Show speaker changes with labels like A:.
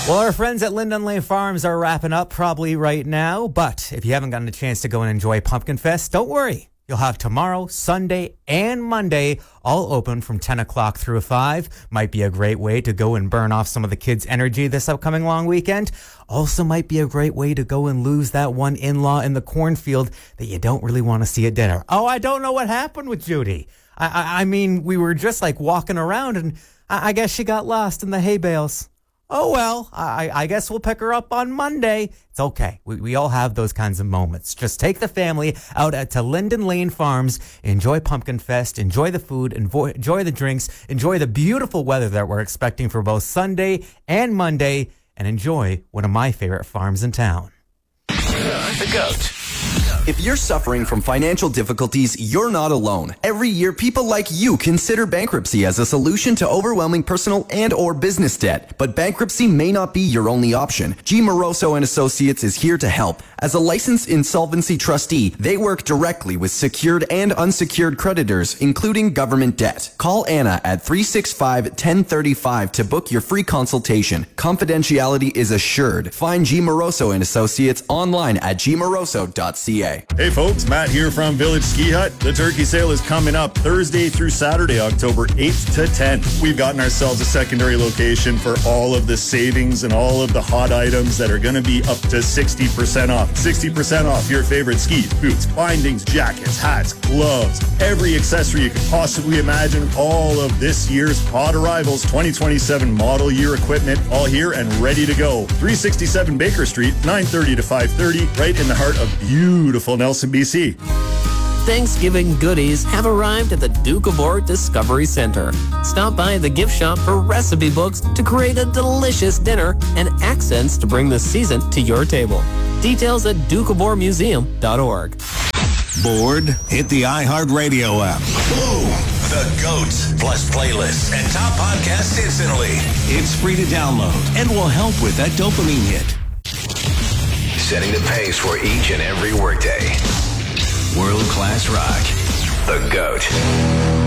A: Well, our friends at Linden Lane Farms are wrapping up probably right now, but if you haven't gotten a chance to go and enjoy Pumpkin Fest, don't worry. You'll have tomorrow, Sunday, and Monday all open from 10 o'clock through 5. Might be a great way to go and burn off some of the kids' energy this upcoming long weekend. Also might be a great way to go and lose that one in-law in the cornfield that you don't really want to see at dinner. Oh, I don't know what happened with Judy. I mean, we were just like walking around and I guess she got lost in the hay bales. Oh, well, I guess we'll pick her up on Monday. It's okay. We all have those kinds of moments. Just take the family out to Linden Lane Farms. Enjoy Pumpkin Fest. Enjoy the food. Enjoy the drinks. Enjoy the beautiful weather that we're expecting for both Sunday and Monday. And enjoy one of my favorite farms in town.
B: The Goat.
C: If you're suffering from financial difficulties, you're not alone. Every year, people like you consider bankruptcy as a solution to overwhelming personal and or business debt. But bankruptcy may not be your only option. G. Moroso and Associates is here to help. As a licensed insolvency trustee, they work directly with secured and unsecured creditors, including government debt. Call Anna at 365-1035 to book your free consultation. Confidentiality is assured. Find G. Moroso and Associates online at gmoroso.ca.
D: Hey folks, Matt here from Village Ski Hut. The turkey sale is coming up Thursday through Saturday, October 8th to 10th. We've gotten ourselves a secondary location for all of the savings and all of the hot items that are going to be up to 60% off. 60% off your favorite skis, boots, bindings, jackets, hats, gloves, every accessory you could possibly imagine. All of this year's hot arrivals, 2027 model year equipment, all here and ready to go. 367 Baker Street, 9:30 to 5:30, right in the heart of beautiful Nelson, BC.
E: Thanksgiving goodies have arrived at the Duke of Ore Discovery Center. Stop by the gift shop for recipe books to create a delicious dinner and accents to bring the season to your table. Details at dukeoforemuseum.org.
B: Bored? Hit the iHeartRadio app. Boom! The Goat plus playlists and top podcasts instantly. It's free to download and will help with that dopamine hit. Setting the pace for each and every workday. World-class rock. The Goat.